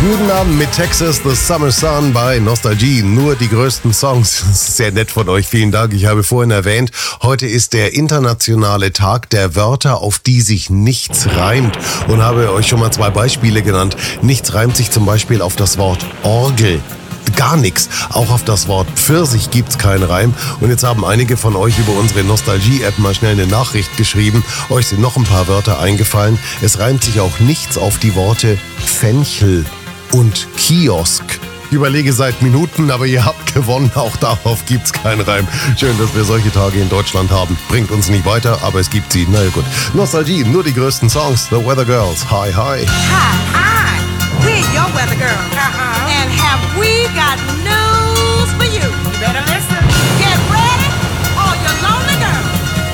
Guten Abend mit Texas, The Summer Sun bei Nostalgie. Nur die größten Songs. Sehr nett von euch, vielen Dank. Ich habe vorhin erwähnt, heute ist der internationale Tag der Wörter, auf die sich nichts reimt. Und habe euch schon mal 2 Beispiele genannt. Nichts reimt sich zum Beispiel auf das Wort Orgel. Gar nichts. Auch auf das Wort Pfirsich gibt's keinen Reim. Und jetzt haben einige von euch über unsere Nostalgie-App mal schnell eine Nachricht geschrieben. Euch sind noch ein paar Wörter eingefallen. Es reimt sich auch nichts auf die Worte Fenchel und Kiosk. Ich überlege seit Minuten, aber ihr habt gewonnen. Auch darauf gibt's keinen Reim. Schön, dass wir solche Tage in Deutschland haben. Bringt uns nicht weiter, aber es gibt sie. Na ja, gut. Nostalgie, nur die größten Songs. The Weather Girls. Hi, hi. Hi, we're your weather girls. And have we got